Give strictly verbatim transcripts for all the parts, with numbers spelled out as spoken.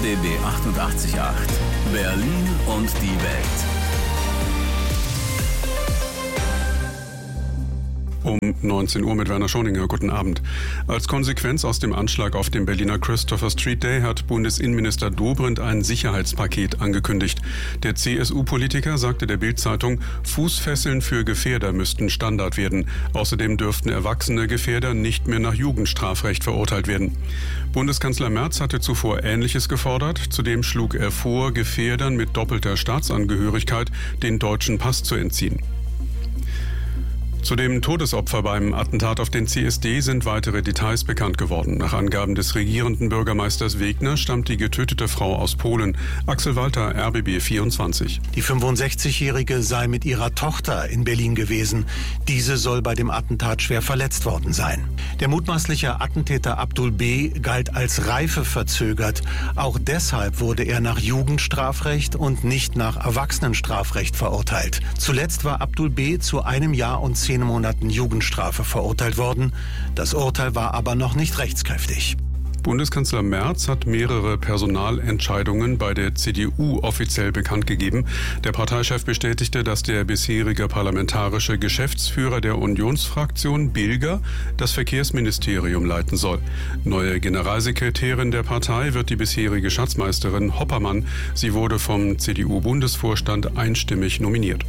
B B achtundachtzig Komma acht. Berlin und die Welt. Um neunzehn Uhr mit Werner Schoninger. Guten Abend. Als Konsequenz aus dem Anschlag auf dem Berliner Christopher Street Day hat Bundesinnenminister Dobrindt ein Sicherheitspaket angekündigt. Der C S U-Politiker sagte der Bild-Zeitung, Fußfesseln für Gefährder müssten Standard werden. Außerdem dürften erwachsene Gefährder nicht mehr nach Jugendstrafrecht verurteilt werden. Bundeskanzler Merz hatte zuvor Ähnliches gefordert. Zudem schlug er vor, Gefährdern mit doppelter Staatsangehörigkeit den deutschen Pass zu entziehen. Zu dem Todesopfer beim Attentat auf den C S D sind weitere Details bekannt geworden. Nach Angaben des regierenden Bürgermeisters Wegner stammt die getötete Frau aus Polen. Axel Walter, R B B vierundzwanzig. Die fünfundsechzigjährige sei mit ihrer Tochter in Berlin gewesen. Diese soll bei dem Attentat schwer verletzt worden sein. Der mutmaßliche Attentäter Abdul B. galt als reifeverzögert. Auch deshalb wurde er nach Jugendstrafrecht und nicht nach Erwachsenenstrafrecht verurteilt. Zuletzt war Abdul B. zu einem Jahr und zehn Monaten Jugendstrafe verurteilt worden. Das Urteil war aber noch nicht rechtskräftig. Bundeskanzler Merz hat mehrere Personalentscheidungen bei der C D U offiziell bekannt gegeben. Der Parteichef bestätigte, dass der bisherige parlamentarische Geschäftsführer der Unionsfraktion Bilger das Verkehrsministerium leiten soll. Neue Generalsekretärin der Partei wird die bisherige Schatzmeisterin Hoppermann. Sie wurde vom C D U-Bundesvorstand einstimmig nominiert.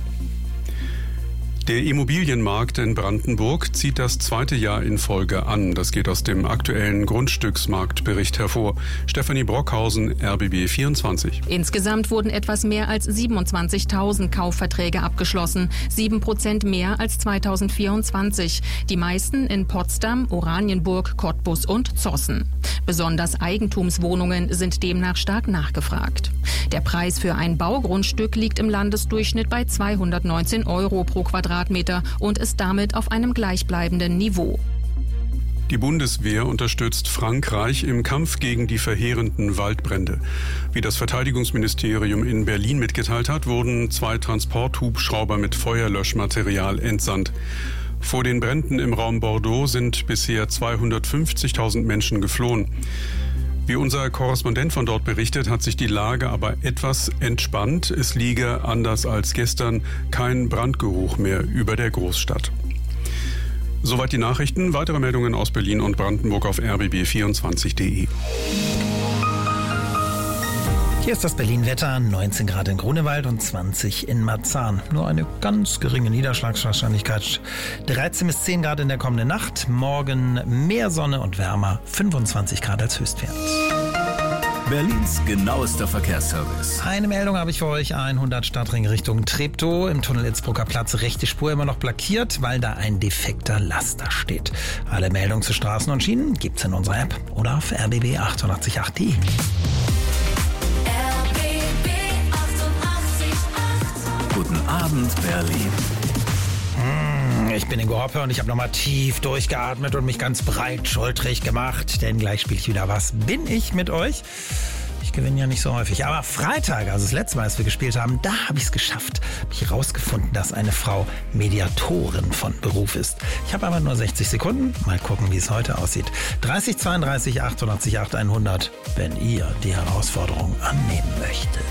Der Immobilienmarkt in Brandenburg zieht das zweite Jahr in Folge an. Das geht aus dem aktuellen Grundstücksmarktbericht hervor. Stefanie Brockhausen, R B B vierundzwanzig. Insgesamt wurden etwas mehr als siebenundzwanzigtausend Kaufverträge abgeschlossen. Sieben Prozent mehr als zweitausendvierundzwanzig. Die meisten in Potsdam, Oranienburg, Cottbus und Zossen. Besonders Eigentumswohnungen sind demnach stark nachgefragt. Der Preis für ein Baugrundstück liegt im Landesdurchschnitt bei zweihundertneunzehn Euro pro Quadratmeter und ist damit auf einem gleichbleibenden Niveau. Die Bundeswehr unterstützt Frankreich im Kampf gegen die verheerenden Waldbrände. Wie das Verteidigungsministerium in Berlin mitgeteilt hat, wurden zwei Transporthubschrauber mit Feuerlöschmaterial entsandt. Vor den Bränden im Raum Bordeaux sind bisher zweihundertfünfzigtausend Menschen geflohen. Wie unser Korrespondent von dort berichtet, hat sich die Lage aber etwas entspannt. Es liege, anders als gestern, kein Brandgeruch mehr über der Großstadt. Soweit die Nachrichten. Weitere Meldungen aus Berlin und Brandenburg auf r b b vierundzwanzig punkt d e. Hier ist das Berlin-Wetter, neunzehn Grad in Grunewald und zwanzig in Marzahn. Nur eine ganz geringe Niederschlagswahrscheinlichkeit. dreizehn bis zehn Grad in der kommenden Nacht. Morgen mehr Sonne und wärmer, fünfundzwanzig Grad als Höchstwert. Berlins genauester Verkehrsservice. Eine Meldung habe ich für euch. hundert Stadtring Richtung Treptow. Im Tunnel Innsbrucker Platz rechte Spur immer noch blockiert, weil da ein defekter Laster steht. Alle Meldungen zu Straßen und Schienen gibt's in unserer App oder auf r b b achtundachtzig Komma acht punkt d e. Guten Abend, Berlin. Ich bin Ingo Hoppe und ich habe nochmal tief durchgeatmet und mich ganz breit schultrig gemacht, denn gleich spiele ich wieder Was bin ich mit euch. Ich gewinne ja nicht so häufig, aber Freitag, also das letzte Mal, als wir gespielt haben, da habe ich es geschafft. Habe ich herausgefunden, dass eine Frau Mediatorin von Beruf ist. Ich habe aber nur sechzig Sekunden. Mal gucken, wie es heute aussieht. dreißig zweiunddreißig achtundachtzig acht hundert, wenn ihr die Herausforderung annehmen möchtet.